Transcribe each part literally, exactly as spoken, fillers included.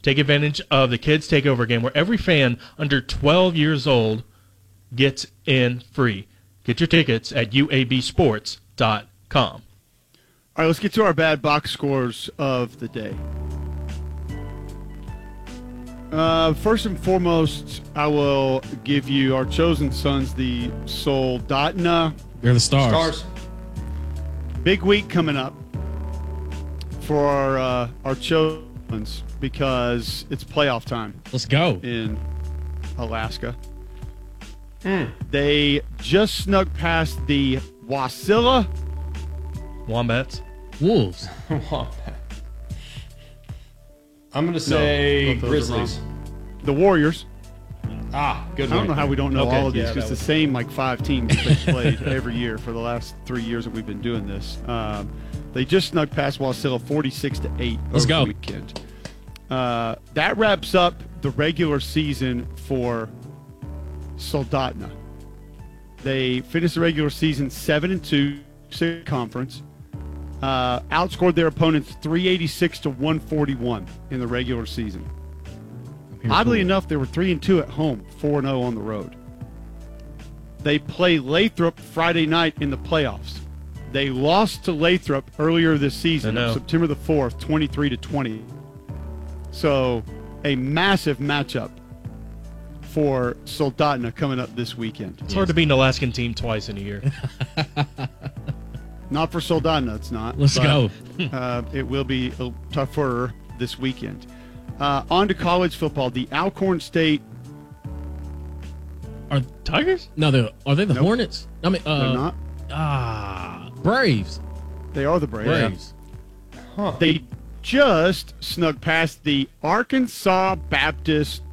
Take advantage of the Kids Takeover game where every fan under twelve years old gets in free. Get your tickets at U A B sports dot com. All right, let's get to our bad box scores of the day. Uh, first and foremost, I will give you our chosen sons, the Soldotna. They're the stars. Stars. Big week coming up for our uh, our chosen ones because it's playoff time Let's go. in Alaska. Mm. They just snuck past the Wasilla. Wombats. Wolves. I'm going to say both those are Grizzlies. The Warriors. Ah, good I one. don't know how we don't know Okay, all of these yeah, because that the same like five teams that they've played every year for the last three years that we've been doing this. Um, they just snuck past Wasilla forty-six to eight Let's over go. the weekend. Uh, that wraps up the regular season for Soldotna. They finished the regular season seven and two, six conference. Uh, outscored their opponents three eighty-six to one forty-one in the regular season. Oddly enough, they were three and two at home, four and zero on the road. They play Lathrop Friday night in the playoffs. They lost to Lathrop earlier this season, I know. September the fourth, twenty-three to twenty. So, a massive matchup for Soldotna coming up this weekend. It's hard to beat an Alaskan team twice in a year. Not for Soldotna, it's not. Let's but, go. uh, it will be a tougher this weekend. Uh, on to college football. The Alcorn State, Are Tigers? no? They're, are they the Nope. Hornets? I mean, uh, they're not. Ah, Braves. They are the Braves. Braves. Huh. They just snuck past the Arkansas Baptist.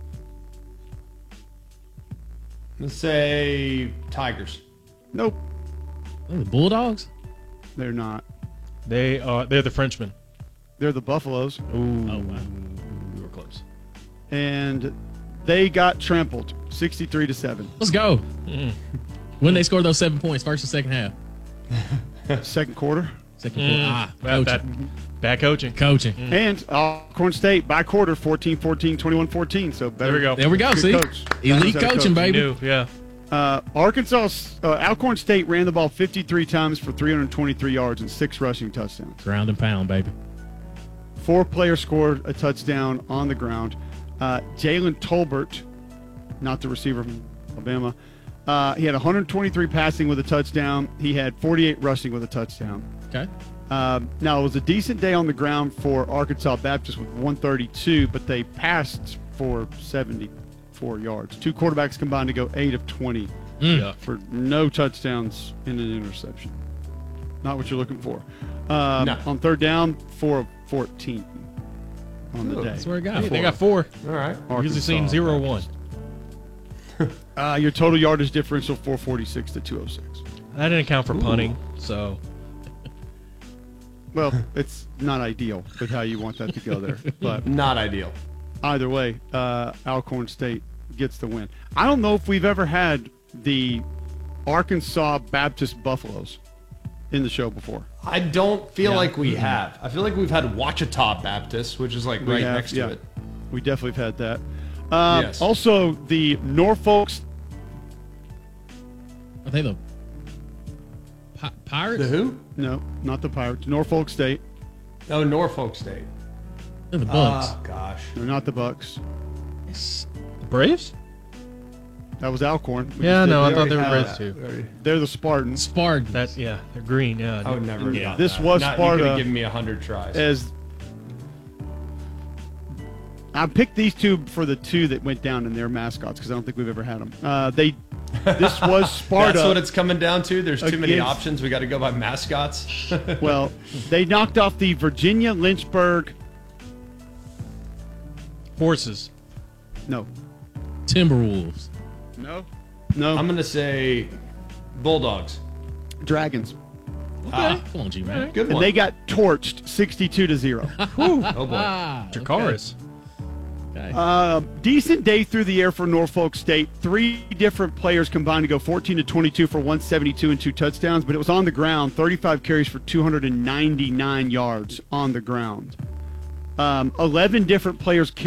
Let's say Tigers. Nope, Oh, the Bulldogs. they're not. They are. They're the Frenchmen. They're the Buffaloes. Ooh, Oh wow. we were close. And they got trampled sixty-three to seven. Let's go. Mm. When they scored those seven points, first or second half. Second quarter. Second Mm. quarter. Ah, Bad, coaching. bad, bad coaching. Coaching. And Alcorn State by quarter, fourteen fourteen, twenty-one fourteen. So better. There we go. There we go. Good See, coach. elite Guys, that coaching, coach. baby. New, yeah. Uh, Arkansas, uh, Alcorn State ran the ball fifty-three times for three hundred twenty-three yards and six rushing touchdowns. Ground and pound, baby. Four players scored a touchdown on the ground. Uh, Jalen Tolbert, not the receiver from Alabama, uh, he had one hundred twenty-three passing with a touchdown. He had forty-eight rushing with a touchdown. Okay. Um, now, it was a decent day on the ground for Arkansas Baptist with one thirty-two, but they passed for seventy-four yards. Two quarterbacks combined to go eight of twenty Mm. Yeah. for no touchdowns and an interception. Not what you're looking for. Um, No. On third down, four of fourteen on the Ooh, day. That's where it got. Hey, they got four. All right. Usually seen Arkansas zero one. Uh, your total yardage differential, four forty-six to two oh six. That didn't account for punting, so Well, it's not ideal with how you want that to go there. But Not ideal. either way, uh, Alcorn State gets the win. I don't know if we've ever had the Arkansas Baptist Buffaloes in the show before. I don't feel Yeah. like we have. I feel like we've had Ouachita Baptist, which is like We right have- next yeah. to it. We definitely have had that. Uh, Yes. Also, the Norfolk. Are they the Pi- Pirates? The who? No, not the Pirates. Norfolk State. Oh, Norfolk State. They're the Bucks. Oh, gosh. They're not the Bucks. the Braves? That was Alcorn. We Yeah, just did no, I that. thought they were Had Braves that. too. We already- They're the Spartans. Spartans. That's yeah, they're green. Yeah, I would never have Yeah. got This that. was Not, Sparta. You could have given me a hundred tries. As I picked these two for the two that went down in their mascots because I don't think we've ever had them. Uh, they, this was Sparta. That's what it's coming down to. There's too many against- options. We got to go by mascots. Well, they knocked off the Virginia Lynchburg. horses. No, Timberwolves. no, no. I'm gonna say Bulldogs. Dragons, Ah, Come on, G man. good and one. they got torched sixty-two to zero. oh boy. Ah, Dracaris. Okay. Uh, decent day through the air for Norfolk State. Three different players combined to go fourteen to twenty-two for one seventy-two and two touchdowns, but it was on the ground. thirty-five carries for two hundred ninety-nine yards on the ground. Um, eleven different players